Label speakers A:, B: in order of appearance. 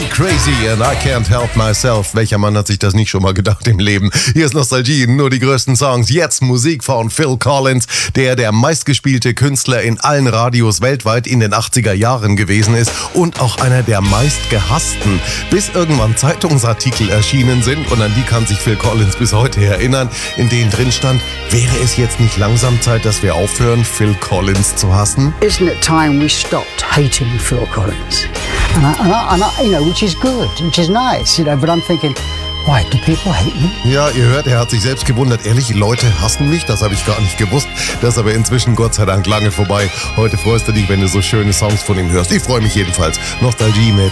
A: Crazy and I can't help myself. Welcher Mann hat sich das nicht schon mal gedacht im Leben? Hier ist Nostalgie, nur die größten Songs. Jetzt Musik von Phil Collins, der meistgespielte Künstler in allen Radios weltweit in den 80er Jahren gewesen ist und auch einer der meistgehassten, bis irgendwann Zeitungsartikel erschienen sind, und an die kann sich Phil Collins bis heute erinnern, in denen drin stand: Wäre es jetzt nicht langsam Zeit, dass wir aufhören, Phil Collins zu hassen?
B: Isn't it time we stopped hating Phil Collins? And I, you know, which is good, which is nice, you know, but I'm thinking, why, do people hate me?
A: Ja, ihr hört, er hat sich selbst gewundert. Ehrlich, Leute hassen mich? Das habe ich gar nicht gewusst. Das ist aber inzwischen Gott sei Dank lange vorbei. Heute freust du dich, wenn du so schöne Songs von ihm hörst. Ich freue mich jedenfalls. Nostalgie mit